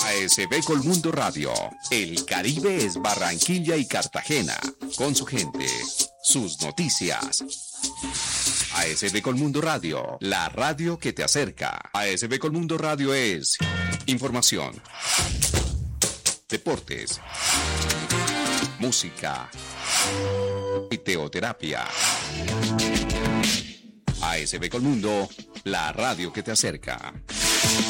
ASB Colmundo Radio. El Caribe es Barranquilla y Cartagena. Con su gente, sus noticias. ASB Colmundo Radio, la radio que te acerca. ASB Colmundo Radio es información, deportes, música y teoterapia. ASB Colmundo, la radio que te acerca.